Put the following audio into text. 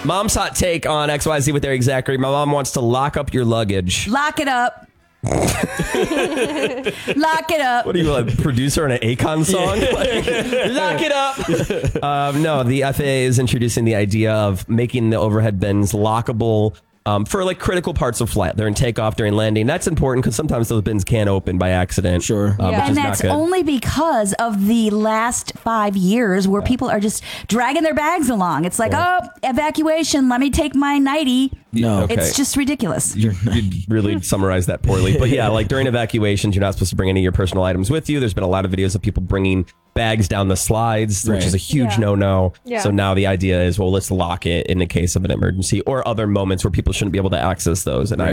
Mom's hot take on XYZ with Eric Zachary. My mom wants to lock up your luggage. Lock it up. Lock it up. What are you, a producer on an Akon song? Lock it up. No, the FAA is introducing the idea of making the overhead bins lockable for like critical parts of flight. They're in takeoff, during landing. That's important because sometimes those bins can open by accident. Sure. Which And is that's not good. only because of the last 5 years where people are just dragging their bags along. It's like, oh, evacuation. Let me take my nightie. No. Okay. It's just ridiculous. You really summarized that poorly. But yeah, like during evacuations, you're not supposed to bring any of your personal items with you. There's been a lot of videos of people bringing bags down the slides, which is a huge no-no. Yeah. So now the idea is, well, let's lock it in the case of an emergency or other moments where people shouldn't be able to access those. And